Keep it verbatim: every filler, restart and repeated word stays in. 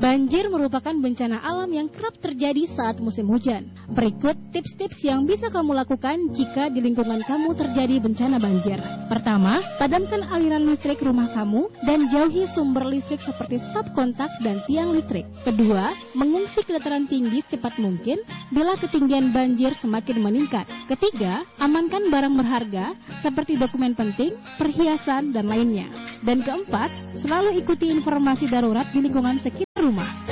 Banjir merupakan bencana alam yang kerap terjadi saat musim hujan. Berikut tips-tips yang bisa kamu lakukan jika di lingkungan kamu terjadi bencana banjir. Pertama, padamkan aliran listrik rumah kamu dan jauhi sumber listrik seperti stop kontak dan tiang listrik. Kedua, mengungsi ke dataran tinggi secepat mungkin bila ketinggian banjir semakin meningkat. Ketiga, amankan barang berharga seperti dokumen penting, perhiasan, dan lainnya. Dan keempat, selalu ikuti informasi darurat di lingkungan sekitar rumah.